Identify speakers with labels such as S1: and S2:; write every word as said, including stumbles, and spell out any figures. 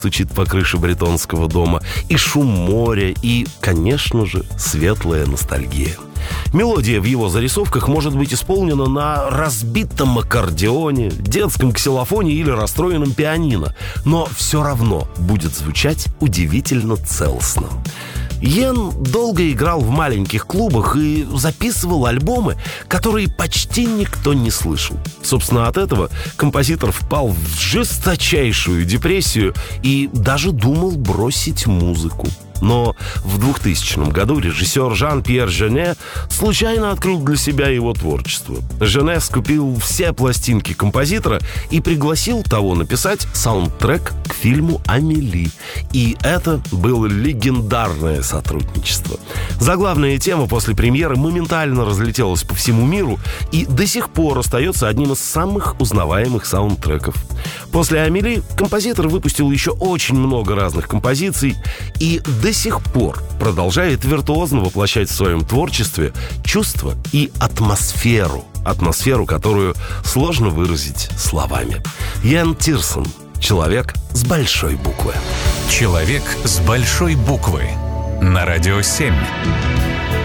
S1: стучит по крыше бретонского дома, и шум моря, и, конечно же, светлая ностальгия. Мелодия в его зарисовках может быть исполнена на разбитом аккордеоне, детском ксилофоне или расстроенном пианино, но все равно будет звучать удивительно целостно. Йен долго играл в маленьких клубах и записывал альбомы, которые почти никто не слышал. Собственно, от этого композитор впал в жесточайшую депрессию и даже думал бросить музыку. Но в двухтысячном году режиссер Жан-Пьер Жене случайно открыл для себя его творчество. Жене скупил все пластинки композитора и пригласил того написать саундтрек к фильму «Амели». И это было легендарное сотрудничество. Заглавная тема после премьеры моментально разлетелась по всему миру и до сих пор остается одним из самых узнаваемых саундтреков. После «Амели» композитор выпустил еще очень много разных композиций и до сих пор продолжает виртуозно воплощать в своем творчестве чувства и атмосферу. Атмосферу, которую сложно выразить словами. Йен Тирсон. Человек с большой буквы.
S2: Человек с большой буквы. На Радио семь.